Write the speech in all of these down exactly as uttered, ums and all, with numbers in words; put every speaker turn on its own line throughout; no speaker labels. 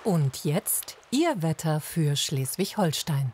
Und jetzt Ihr Wetter für Schleswig-Holstein.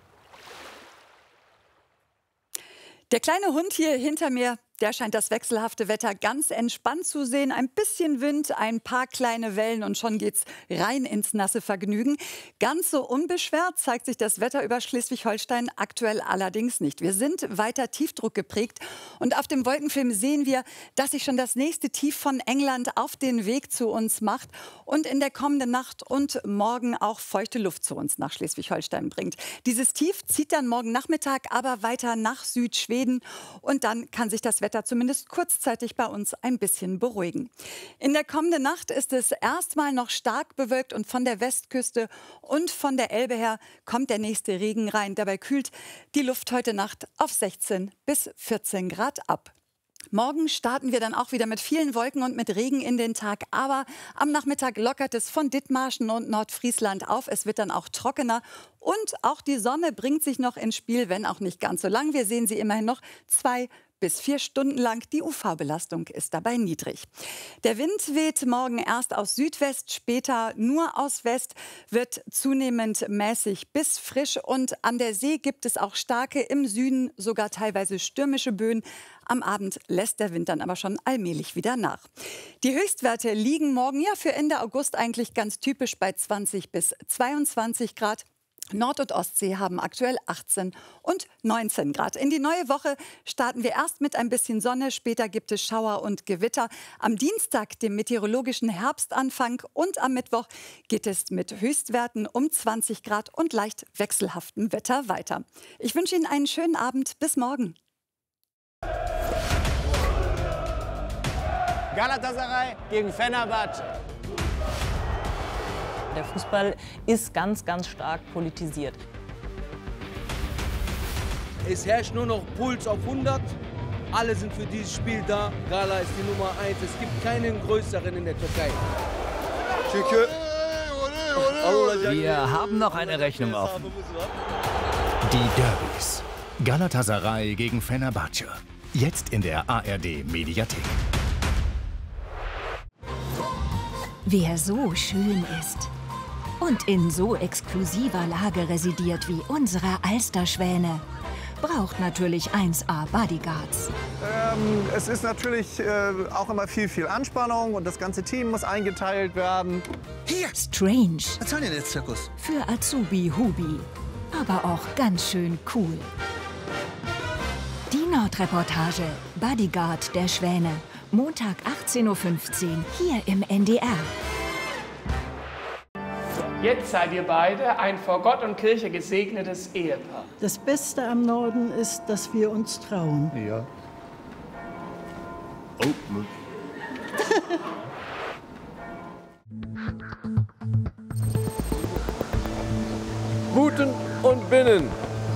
Der kleine Hund hier hinter mir, der scheint das wechselhafte Wetter ganz entspannt zu sehen. Ein bisschen Wind, ein paar kleine Wellen und schon geht's rein ins nasse Vergnügen. Ganz so unbeschwert zeigt sich das Wetter über Schleswig-Holstein aktuell allerdings nicht. Wir sind weiter Tiefdruck geprägt und auf dem Wolkenfilm sehen wir, dass sich schon das nächste Tief von England auf den Weg zu uns macht und in der kommenden Nacht und morgen auch feuchte Luft zu uns nach Schleswig-Holstein bringt. Dieses Tief zieht dann morgen Nachmittag aber weiter nach Südschweden und dann kann sich das Wetter zumindest kurzzeitig bei uns ein bisschen beruhigen. In der kommenden Nacht ist es erstmal noch stark bewölkt und von der Westküste und von der Elbe her kommt der nächste Regen rein. Dabei kühlt die Luft heute Nacht auf sechzehn bis vierzehn Grad ab. Morgen starten wir dann auch wieder mit vielen Wolken und mit Regen in den Tag. Aber am Nachmittag lockert es von Dithmarschen und Nordfriesland auf. Es wird dann auch trockener. Und auch die Sonne bringt sich noch ins Spiel, wenn auch nicht ganz so lang. Wir sehen sie immerhin noch zwei bis vier Stunden lang. Die U V-Belastung ist dabei niedrig. Der Wind weht morgen erst aus Südwest, später nur aus West, wird zunehmend mäßig bis frisch. Und an der See gibt es auch starke, im Süden sogar teilweise stürmische Böen. Am Abend lässt der Wind dann aber schon allmählich wieder nach. Die Höchstwerte liegen morgen ja für Ende August eigentlich ganz typisch bei zwanzig bis zweiundzwanzig Grad. Nord- und Ostsee haben aktuell achtzehn und neunzehn Grad. In die neue Woche starten wir erst mit ein bisschen Sonne, später gibt es Schauer und Gewitter. Am Dienstag, dem meteorologischen Herbstanfang, und am Mittwoch geht es mit Höchstwerten um zwanzig Grad und leicht wechselhaftem Wetter weiter. Ich wünsche Ihnen einen schönen Abend. Bis morgen.
Galatasaray gegen Fenerbahce.
Der Fußball ist ganz, ganz stark politisiert.
Es herrscht nur noch Puls auf hundert. Alle sind für dieses Spiel da. Gala ist die Nummer eins. Es gibt keinen größeren in der Türkei.
Wir haben noch eine Rechnung offen. Die Derbys. Galatasaray gegen Fenerbahce. Jetzt in der A R D-Mediathek.
Wer so schön ist und in so exklusiver Lage residiert wie unsere Alsterschwäne, braucht natürlich eins A Bodyguards.
Ähm, es ist natürlich äh, auch immer viel, viel Anspannung und das ganze Team muss eingeteilt werden.
Hier! Strange.
Was soll denn der Zirkus?
Für Azubi Hubi, aber auch ganz schön cool. Die Nordreportage Bodyguard der Schwäne. Montag achtzehn Uhr fünfzehn hier im N D R.
Jetzt seid ihr beide ein vor Gott und Kirche gesegnetes Ehepaar.
Das Beste am Norden ist, dass wir uns trauen.
Ja.
Oh.
Guten und Binnen.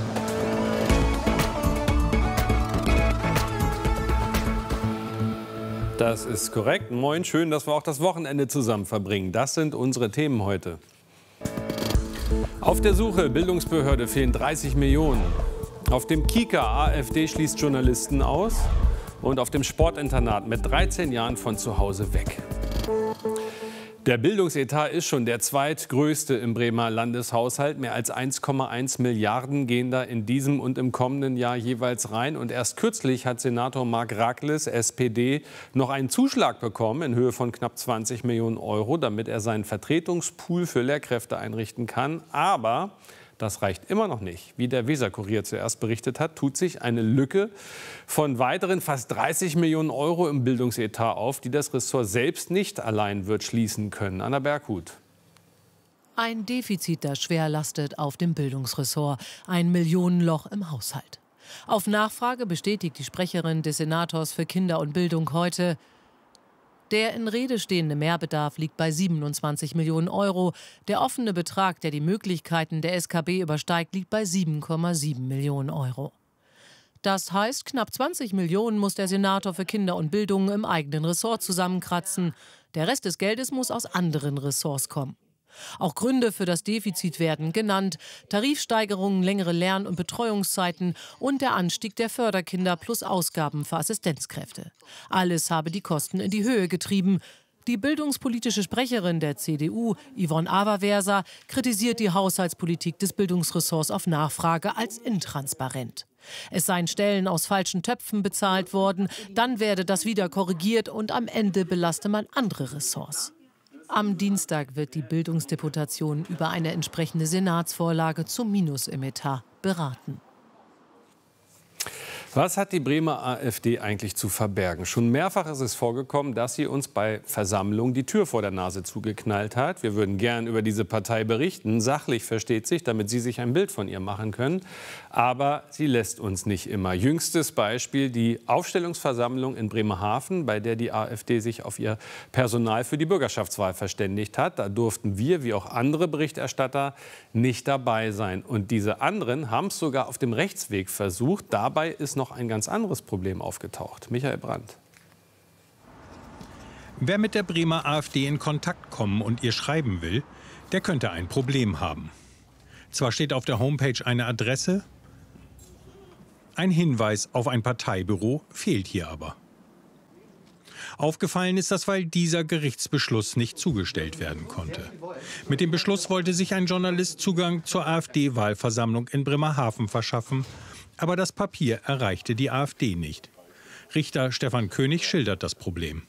Das ist korrekt. Moin, schön, dass wir auch das Wochenende zusammen verbringen. Das sind unsere Themen heute. Auf der Suche, Bildungsbehörde, fehlen dreißig Millionen. Auf dem Kika, AfD schließt Journalisten aus. Und auf dem Sportinternat mit dreizehn Jahren von zu Hause weg. Der Bildungsetat ist schon der zweitgrößte im Bremer Landeshaushalt. Mehr als eins Komma eins Milliarden gehen da in diesem und im kommenden Jahr jeweils rein. Und erst kürzlich hat Senator Marc Rakles, S P D, noch einen Zuschlag bekommen in Höhe von knapp zwanzig Millionen Euro, damit er seinen Vertretungspool für Lehrkräfte einrichten kann. Aber das reicht immer noch nicht. Wie der Weser-Kurier zuerst berichtet hat, tut sich eine Lücke von weiteren fast dreißig Millionen Euro im Bildungsetat auf, die das Ressort selbst nicht allein wird schließen können. Anna Berghut.
Ein Defizit, das schwer lastet auf dem Bildungsressort. Ein Millionenloch im Haushalt. Auf Nachfrage bestätigt die Sprecherin des Senators für Kinder und Bildung heute: Der in Rede stehende Mehrbedarf liegt bei siebenundzwanzig Millionen Euro. Der offene Betrag, der die Möglichkeiten der S K B übersteigt, liegt bei sieben Komma sieben Millionen Euro. Das heißt, knapp zwanzig Millionen muss der Senator für Kinder und Bildung im eigenen Ressort zusammenkratzen. Der Rest des Geldes muss aus anderen Ressorts kommen. Auch Gründe für das Defizit werden genannt: Tarifsteigerungen, längere Lern- und Betreuungszeiten und der Anstieg der Förderkinder plus Ausgaben für Assistenzkräfte. Alles habe die Kosten in die Höhe getrieben. Die bildungspolitische Sprecherin der C D U, Yvonne Averwerser, kritisiert die Haushaltspolitik des Bildungsressorts auf Nachfrage als intransparent. Es seien Stellen aus falschen Töpfen bezahlt worden, dann werde das wieder korrigiert und am Ende belaste man andere Ressorts. Am Dienstag wird die Bildungsdeputation über eine entsprechende Senatsvorlage zum Minus im Etat beraten.
Was hat die Bremer AfD eigentlich zu verbergen? Schon mehrfach ist es vorgekommen, dass sie uns bei Versammlungen die Tür vor der Nase zugeknallt hat. Wir würden gern über diese Partei berichten. Sachlich versteht sich, damit Sie sich ein Bild von ihr machen können. Aber sie lässt uns nicht immer. Jüngstes Beispiel die Aufstellungsversammlung in Bremerhaven, bei der die AfD sich auf ihr Personal für die Bürgerschaftswahl verständigt hat. Da durften wir, wie auch andere Berichterstatter, nicht dabei sein. Und diese anderen haben es sogar auf dem Rechtsweg versucht. Dabei ist noch ein ganz anderes Problem aufgetaucht. Michael Brandt.
Wer mit der Bremer AfD in Kontakt kommen und ihr schreiben will, der könnte ein Problem haben. Zwar steht auf der Homepage eine Adresse, ein Hinweis auf ein Parteibüro fehlt hier aber. Aufgefallen ist das, weil dieser Gerichtsbeschluss nicht zugestellt werden konnte. Mit dem Beschluss wollte sich ein Journalist Zugang zur AfD-Wahlversammlung in Bremerhaven verschaffen. Aber das Papier erreichte die AfD nicht. Richter Stefan König schildert das Problem.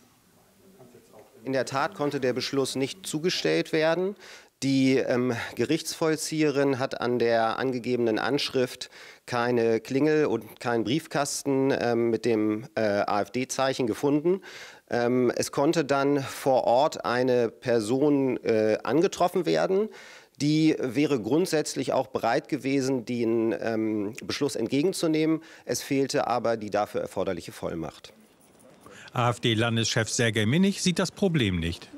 In der Tat konnte der Beschluss nicht zugestellt werden. Die ähm, Gerichtsvollzieherin hat an der angegebenen Anschrift keine Klingel und keinen Briefkasten ähm, mit dem äh, AfD-Zeichen gefunden. Ähm, es konnte dann vor Ort eine Person äh, angetroffen werden. Die wäre grundsätzlich auch bereit gewesen, den ähm, Beschluss entgegenzunehmen. Es fehlte aber die dafür erforderliche Vollmacht.
AfD-Landeschef Sergej Minich sieht das Problem nicht.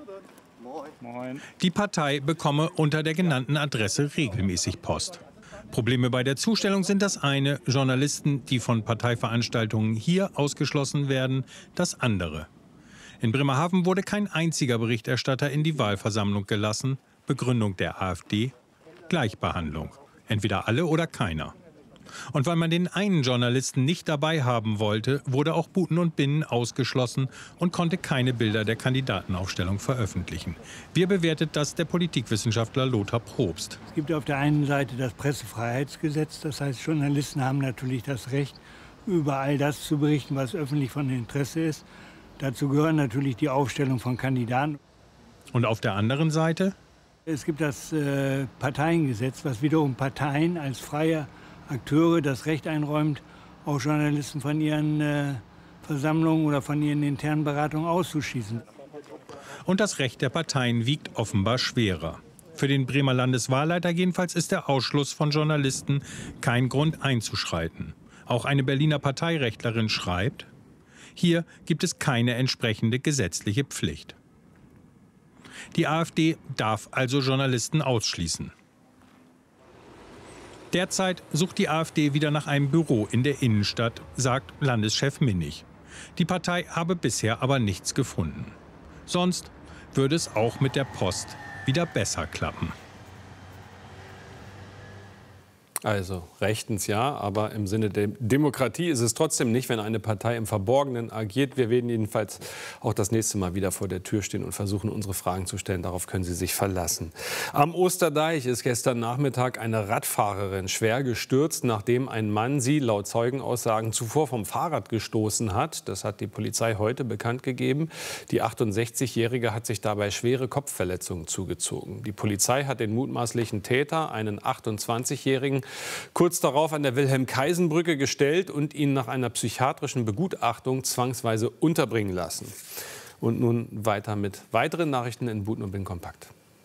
Die Partei bekomme unter der genannten Adresse regelmäßig Post. Probleme bei der Zustellung sind das eine, Journalisten, die von Parteiveranstaltungen hier ausgeschlossen werden, das andere. In Bremerhaven wurde kein einziger Berichterstatter in die Wahlversammlung gelassen. Begründung der AfD: Gleichbehandlung. Entweder alle oder keiner. Und weil man den einen Journalisten nicht dabei haben wollte, wurde auch Buten und Binnen ausgeschlossen und konnte keine Bilder der Kandidatenaufstellung veröffentlichen. Wir bewertet das der Politikwissenschaftler Lothar Probst.
Es gibt auf der einen Seite das Pressefreiheitsgesetz. Das heißt, Journalisten haben natürlich das Recht, über all das zu berichten, was öffentlich von Interesse ist. Dazu gehören natürlich die Aufstellung von Kandidaten.
Und auf der anderen Seite?
Es gibt das äh, Parteiengesetz, was wiederum Parteien als freie Akteure das Recht einräumt, auch Journalisten von ihren äh, Versammlungen oder von ihren internen Beratungen auszuschließen.
Und das Recht der Parteien wiegt offenbar schwerer. Für den Bremer Landeswahlleiter jedenfalls ist der Ausschluss von Journalisten kein Grund einzuschreiten. Auch eine Berliner Parteirechtlerin schreibt: Hier gibt es keine entsprechende gesetzliche Pflicht. Die AfD darf also Journalisten ausschließen. Derzeit sucht die AfD wieder nach einem Büro in der Innenstadt, sagt Landeschef Minich. Die Partei habe bisher aber nichts gefunden. Sonst würde es auch mit der Post wieder besser klappen.
Also rechtens ja, aber im Sinne der Demokratie ist es trotzdem nicht, wenn eine Partei im Verborgenen agiert. Wir werden jedenfalls auch das nächste Mal wieder vor der Tür stehen und versuchen, unsere Fragen zu stellen. Darauf können Sie sich verlassen. Am Osterdeich ist gestern Nachmittag eine Radfahrerin schwer gestürzt, nachdem ein Mann sie laut Zeugenaussagen zuvor vom Fahrrad gestoßen hat. Das hat die Polizei heute bekannt gegeben. Die achtundsechzigjährige hat sich dabei schwere Kopfverletzungen zugezogen. Die Polizei hat den mutmaßlichen Täter, einen achtundzwanzigjährigen, kurz darauf an der Wilhelm-Kaisen-Brücke gestellt und ihn nach einer psychiatrischen Begutachtung zwangsweise unterbringen lassen. Und nun weiter mit weiteren Nachrichten in Buten und Bin kompakt.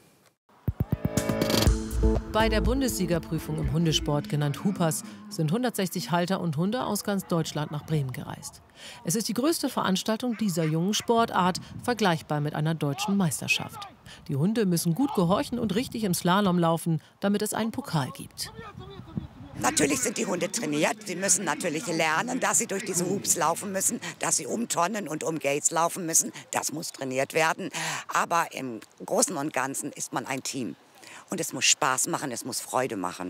Bei der Bundessiegerprüfung im Hundesport, genannt Hoopers, sind hundertsechzig Halter und Hunde aus ganz Deutschland nach Bremen gereist. Es ist die größte Veranstaltung dieser jungen Sportart, vergleichbar mit einer deutschen Meisterschaft. Die Hunde müssen gut gehorchen und richtig im Slalom laufen, damit es einen Pokal gibt.
Natürlich sind die Hunde trainiert. Sie müssen natürlich lernen, dass sie durch diese Hoops laufen müssen, dass sie um Tonnen und um Gates laufen müssen. Das muss trainiert werden. Aber im Großen und Ganzen ist man ein Team. Und es muss Spaß machen, es muss Freude machen.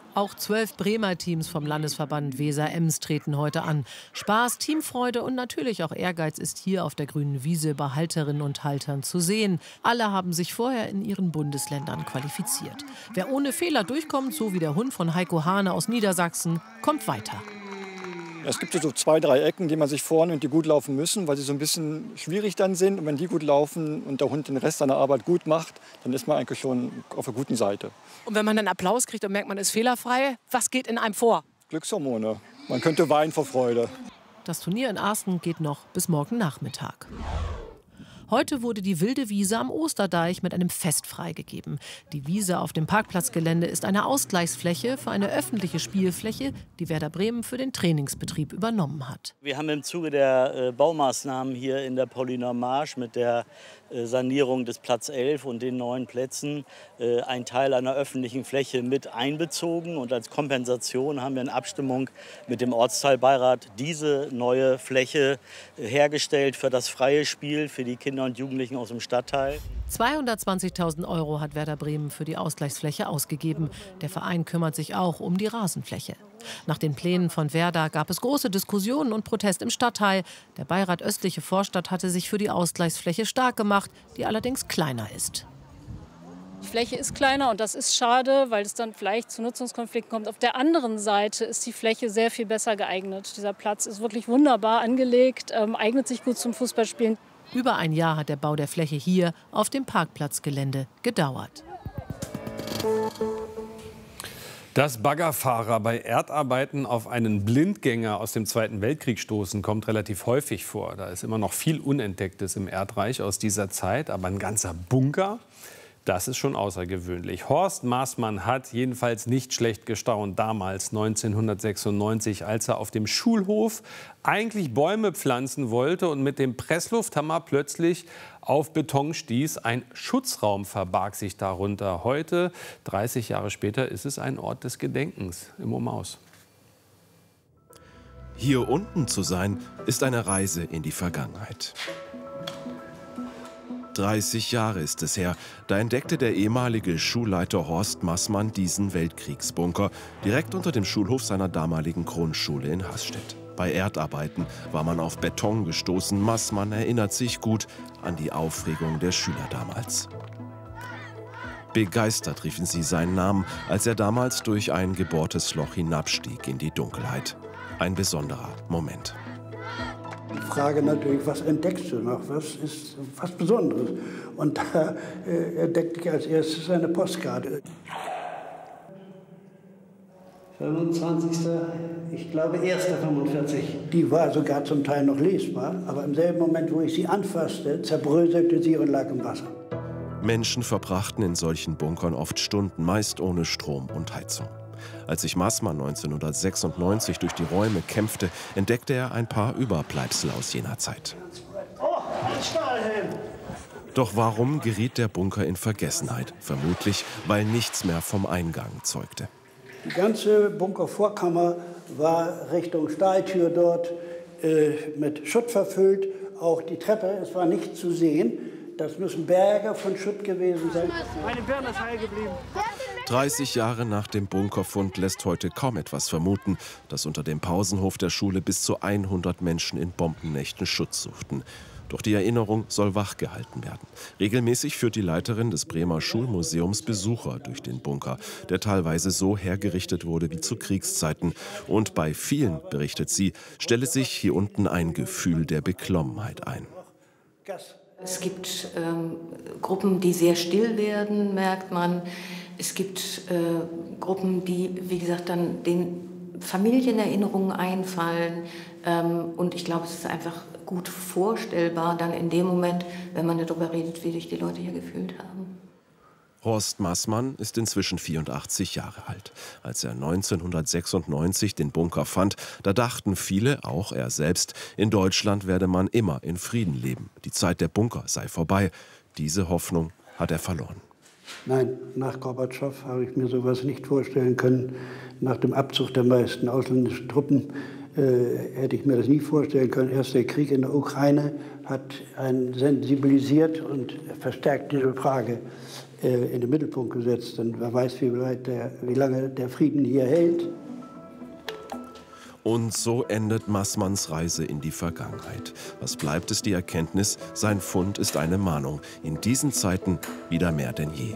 Auch zwölf Bremer Teams vom Landesverband Weser-Ems treten heute an. Spaß, Teamfreude und natürlich auch Ehrgeiz ist hier auf der grünen Wiese bei Halterinnen und Haltern zu sehen. Alle haben sich vorher in ihren Bundesländern qualifiziert. Wer ohne Fehler durchkommt, so wie der Hund von Heiko Hane aus Niedersachsen, kommt weiter.
Es gibt so zwei, drei Ecken, die man sich vorne und die gut laufen müssen, weil sie so ein bisschen schwierig dann sind. Und wenn die gut laufen und der Hund den Rest seiner Arbeit gut macht, dann ist man eigentlich schon auf der guten Seite.
Und wenn man dann Applaus kriegt und merkt, man ist fehlerfrei, was geht in einem vor?
Glückshormone. Man könnte weinen vor Freude.
Das Turnier in Arsten geht noch bis morgen Nachmittag. Heute wurde die wilde Wiese am Osterdeich mit einem Fest freigegeben. Die Wiese auf dem Parkplatzgelände ist eine Ausgleichsfläche für eine öffentliche Spielfläche, die Werder Bremen für den Trainingsbetrieb übernommen hat.
Wir haben im Zuge der äh, Baumaßnahmen hier in der Pauliner Marsch mit der äh, Sanierung des Platz elf und den neuen Plätzen äh, einen Teil einer öffentlichen Fläche mit einbezogen. Und als Kompensation haben wir in Abstimmung mit dem Ortsteilbeirat diese neue Fläche äh, hergestellt für das freie Spiel, für die Kinder und Jugendlichen aus dem Stadtteil.
zweihundertzwanzigtausend Euro hat Werder Bremen für die Ausgleichsfläche ausgegeben. Der Verein kümmert sich auch um die Rasenfläche. Nach den Plänen von Werder gab es große Diskussionen und Protest im Stadtteil. Der Beirat Östliche Vorstadt hatte sich für die Ausgleichsfläche stark gemacht, die allerdings kleiner ist.
Die Fläche ist kleiner und das ist schade, weil es dann vielleicht zu Nutzungskonflikten kommt. Auf der anderen Seite ist die Fläche sehr viel besser geeignet. Dieser Platz ist wirklich wunderbar angelegt, ähm, eignet sich gut zum Fußballspielen.
Über ein Jahr hat der Bau der Fläche hier auf dem Parkplatzgelände gedauert.
Dass Baggerfahrer bei Erdarbeiten auf einen Blindgänger aus dem Zweiten Weltkrieg stoßen, kommt relativ häufig vor. Da ist immer noch viel Unentdecktes im Erdreich aus dieser Zeit, aber ein ganzer Bunker, das ist schon außergewöhnlich. Horst Maßmann hat jedenfalls nicht schlecht gestaunt damals, neunzehnhundertsechsundneunzig, als er auf dem Schulhof eigentlich Bäume pflanzen wollte und mit dem Presslufthammer plötzlich auf Beton stieß. Ein Schutzraum verbarg sich darunter. Heute, dreißig Jahre später, ist es ein Ort des Gedenkens im Ummaus.
Hier unten zu sein, ist eine Reise in die Vergangenheit. dreißig Jahre ist es her, da entdeckte der ehemalige Schulleiter Horst Maßmann diesen Weltkriegsbunker direkt unter dem Schulhof seiner damaligen Grundschule in Hasstedt. Bei Erdarbeiten war man auf Beton gestoßen. Maßmann erinnert sich gut an die Aufregung der Schüler damals. Begeistert riefen sie seinen Namen, als er damals durch ein gebohrtes Loch hinabstieg in die Dunkelheit. Ein besonderer Moment.
Die Frage natürlich, was entdeckst du noch? Was ist was Besonderes? Und da äh, entdeckte ich als erstes eine Postkarte. fünfundzwanzigster Ich glaube, erster fünfundvierzig Die war sogar zum Teil noch lesbar, aber im selben Moment, wo ich sie anfasste, zerbröselte sie und lag im Wasser.
Menschen verbrachten in solchen Bunkern oft Stunden, meist ohne Strom und Heizung. Als sich Maßmann neunzehnhundertsechsundneunzig durch die Räume kämpfte, entdeckte er ein paar Überbleibsel aus jener Zeit.
Oh, ein Stahlhelm!
Doch warum geriet der Bunker in Vergessenheit? Vermutlich, weil nichts mehr vom Eingang zeugte.
Die ganze Bunkervorkammer war Richtung Stahltür dort äh, mit Schutt verfüllt. Auch die Treppe, es war nichts zu sehen. Das müssen Berge von Schutt gewesen sein. Meine Birne ist heil geblieben.
dreißig Jahre nach dem Bunkerfund lässt heute kaum etwas vermuten, dass unter dem Pausenhof der Schule bis zu hundert Menschen in Bombennächten Schutz suchten. Doch die Erinnerung soll wachgehalten werden. Regelmäßig führt die Leiterin des Bremer Schulmuseums Besucher durch den Bunker, der teilweise so hergerichtet wurde wie zu Kriegszeiten. Und bei vielen, berichtet sie, stelle sich hier unten ein Gefühl der Beklommenheit ein.
Es gibt ähm, Gruppen, die sehr still werden, merkt man. Es gibt äh, Gruppen, die, wie gesagt, dann den Familienerinnerungen einfallen. Ähm, und ich glaube, es ist einfach gut vorstellbar dann in dem Moment, wenn man darüber redet, wie sich die Leute hier gefühlt haben.
Horst Maßmann ist inzwischen vierundachtzig Jahre alt. Als er neunzehnhundertsechsundneunzig den Bunker fand, da dachten viele, auch er selbst, in Deutschland werde man immer in Frieden leben. Die Zeit der Bunker sei vorbei. Diese Hoffnung hat er verloren.
Nein, nach Gorbatschow habe ich mir sowas nicht vorstellen können. Nach dem Abzug der meisten ausländischen Truppen äh, hätte ich mir das nie vorstellen können. Erst der Krieg in der Ukraine hat einen sensibilisiert und verstärkt diese Frage äh, in den Mittelpunkt gesetzt. Und wer weiß, wie, weit der, wie lange der Frieden hier hält.
Und so endet Maßmanns Reise in die Vergangenheit. Was bleibt, ist die Erkenntnis, sein Fund ist eine Mahnung. In diesen Zeiten wieder mehr denn je.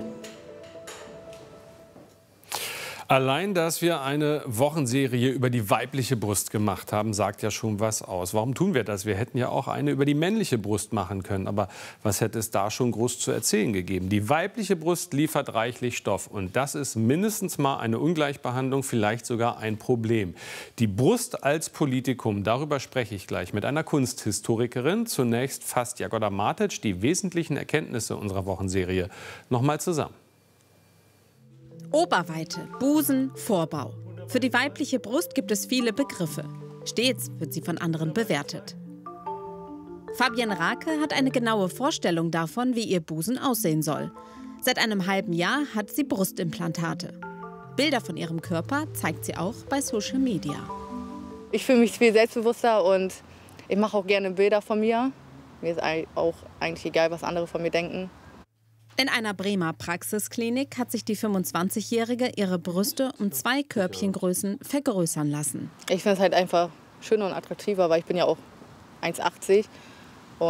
Allein, dass wir eine Wochenserie über die weibliche Brust gemacht haben, sagt ja schon was aus. Warum tun wir das? Wir hätten ja auch eine über die männliche Brust machen können. Aber was hätte es da schon groß zu erzählen gegeben? Die weibliche Brust liefert reichlich Stoff. Und das ist mindestens mal eine Ungleichbehandlung, vielleicht sogar ein Problem. Die Brust als Politikum, darüber spreche ich gleich mit einer Kunsthistorikerin. Zunächst fasst Jagoda Martic die wesentlichen Erkenntnisse unserer Wochenserie noch mal zusammen.
Oberweite, Busen, Vorbau. Für die weibliche Brust gibt es viele Begriffe. Stets wird sie von anderen bewertet. Fabienne Rake hat eine genaue Vorstellung davon, wie ihr Busen aussehen soll. Seit einem halben Jahr hat sie Brustimplantate. Bilder von ihrem Körper zeigt sie auch bei Social Media.
Ich fühle mich viel selbstbewusster und ich mache auch gerne Bilder von mir. Mir ist auch eigentlich egal, was andere von mir denken.
In einer Bremer Praxisklinik hat sich die fünfundzwanzigjährige ihre Brüste um zwei Körbchengrößen vergrößern lassen.
Ich finde es halt einfach schöner und attraktiver, weil ich bin ja auch eins achtzig